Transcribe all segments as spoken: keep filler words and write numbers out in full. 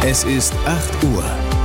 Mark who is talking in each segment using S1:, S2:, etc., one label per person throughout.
S1: Es ist acht Uhr.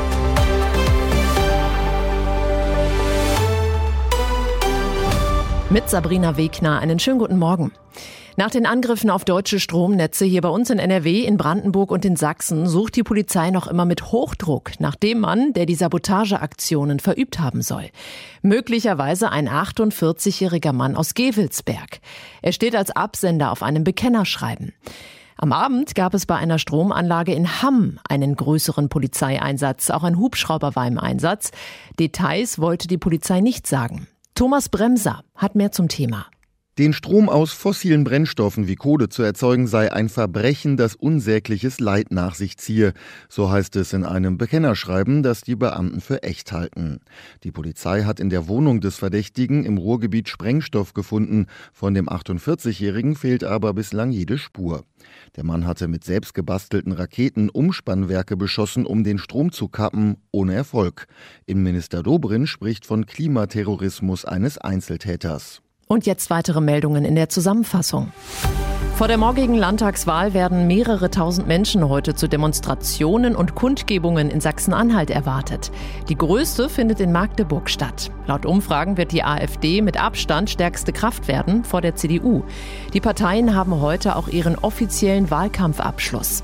S2: Mit Sabrina Wegner einen schönen guten Morgen. Nach den Angriffen auf deutsche Stromnetze hier bei uns in N R W, in Brandenburg und in Sachsen sucht die Polizei noch immer mit Hochdruck nach dem Mann, der die Sabotageaktionen verübt haben soll. Möglicherweise ein achtundvierzigjähriger Mann aus Gevelsberg. Er steht als Absender auf einem Bekennerschreiben. Am Abend gab es bei einer Stromanlage in Hamm einen größeren Polizeieinsatz. Auch ein Hubschrauber war im Einsatz. Details wollte die Polizei nicht sagen. Thomas Bremser hat mehr zum Thema.
S3: Den Strom aus fossilen Brennstoffen wie Kohle zu erzeugen, sei ein Verbrechen, das unsägliches Leid nach sich ziehe. So heißt es in einem Bekennerschreiben, das die Beamten für echt halten. Die Polizei hat in der Wohnung des Verdächtigen im Ruhrgebiet Sprengstoff gefunden. Von dem achtundvierzigjährigen fehlt aber bislang jede Spur. Der Mann hatte mit selbst gebastelten Raketen Umspannwerke beschossen, um den Strom zu kappen, ohne Erfolg. Innenminister Dobrindt spricht von Klimaterrorismus eines Einzeltäters.
S2: Und jetzt weitere Meldungen in der Zusammenfassung. Vor der morgigen Landtagswahl werden mehrere tausend Menschen heute zu Demonstrationen und Kundgebungen in Sachsen-Anhalt erwartet. Die größte findet in Magdeburg statt. Laut Umfragen wird die AfD mit Abstand stärkste Kraft werden vor der C D U. Die Parteien haben heute auch ihren offiziellen Wahlkampfabschluss.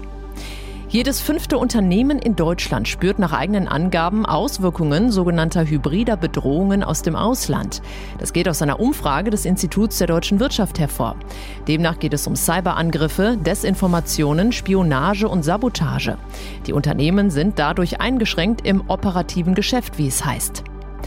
S2: Jedes fünfte Unternehmen in Deutschland spürt nach eigenen Angaben Auswirkungen sogenannter hybrider Bedrohungen aus dem Ausland. Das geht aus einer Umfrage des Instituts der deutschen Wirtschaft hervor. Demnach geht es um Cyberangriffe, Desinformationen, Spionage und Sabotage. Die Unternehmen sind dadurch eingeschränkt im operativen Geschäft, wie es heißt.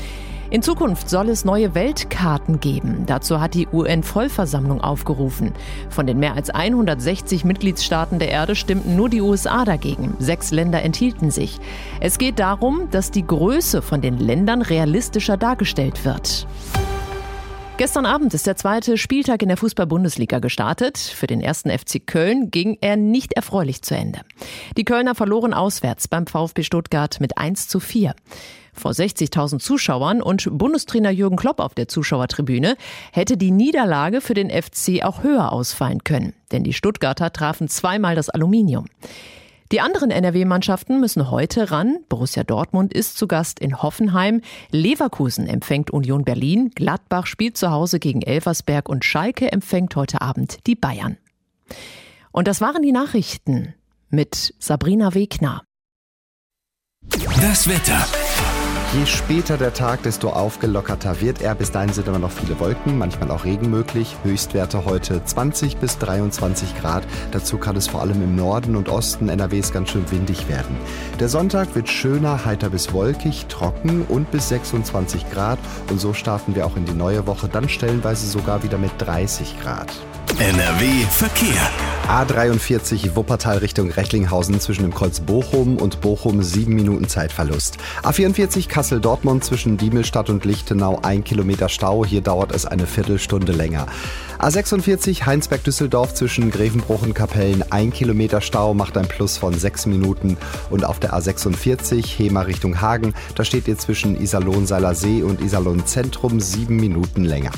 S2: In Zukunft soll es neue Weltkarten geben. Dazu hat die U N-Vollversammlung aufgerufen. Von den mehr als hundertsechzig Mitgliedstaaten der Erde stimmten nur die U S A dagegen. Sechs Länder enthielten sich. Es geht darum, dass die Größe von den Ländern realistischer dargestellt wird. Gestern Abend ist der zweite Spieltag in der Fußball-Bundesliga gestartet. Für den ersten F C Köln ging er nicht erfreulich zu Ende. Die Kölner verloren auswärts beim VfB Stuttgart mit eins zu vier. Vor sechzigtausend Zuschauern und Bundestrainer Jürgen Klopp auf der Zuschauertribüne hätte die Niederlage für den F C auch höher ausfallen können. Denn die Stuttgarter trafen zweimal das Aluminium. Die anderen N R W-Mannschaften müssen heute ran. Borussia Dortmund ist zu Gast in Hoffenheim. Leverkusen empfängt Union Berlin. Gladbach spielt zu Hause gegen Elversberg und Schalke empfängt heute Abend die Bayern. Und das waren die Nachrichten mit Sabrina Wegner.
S1: Das Wetter.
S4: Je später der Tag, desto aufgelockerter wird er. Bis dahin sind immer noch viele Wolken, manchmal auch Regen möglich. Höchstwerte heute zwanzig bis dreiundzwanzig Grad. Dazu kann es vor allem im Norden und Osten N R Ws ganz schön windig werden. Der Sonntag wird schöner, heiter bis wolkig, trocken und bis sechsundzwanzig Grad. Und so starten wir auch in die neue Woche, dann stellenweise sogar wieder mit dreißig Grad.
S1: N R W Verkehr.
S4: A dreiundvierzig Wuppertal Richtung Recklinghausen zwischen dem Kreuz Bochum und Bochum sieben Minuten Zeitverlust. A vierundvierzig Kassel-Dortmund zwischen Diemelstadt und Lichtenau ein Kilometer Stau. Hier dauert es eine Viertelstunde länger. A sechsundvierzig Heinsberg-Düsseldorf zwischen Grevenbruch und Kapellen ein Kilometer Stau, macht ein Plus von sechs Minuten. Und auf der A sechsundvierzig Hemer Richtung Hagen, da steht ihr zwischen Iserlohn-Seiler See und Iserlohn-Zentrum sieben Minuten länger.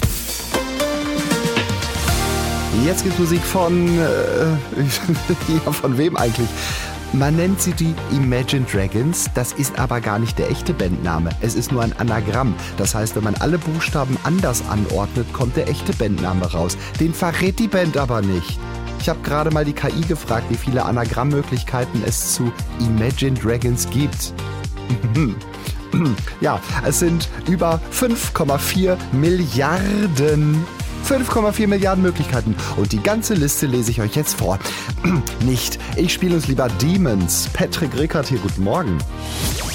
S4: Jetzt gibt's Musik von, äh, ja, von wem eigentlich? Man nennt sie die Imagine Dragons, das ist aber gar nicht der echte Bandname. Es ist nur ein Anagramm. Das heißt, wenn man alle Buchstaben anders anordnet, kommt der echte Bandname raus. Den verrät die Band aber nicht. Ich habe gerade mal die K I gefragt, wie viele Anagrammmöglichkeiten es zu Imagine Dragons gibt. Ja, es sind über fünf Komma vier Milliarden. fünf Komma vier Milliarden Möglichkeiten. Und die ganze Liste lese ich euch jetzt vor. Nicht. Ich spiele uns lieber Demons. Patrick Rickert hier, guten Morgen.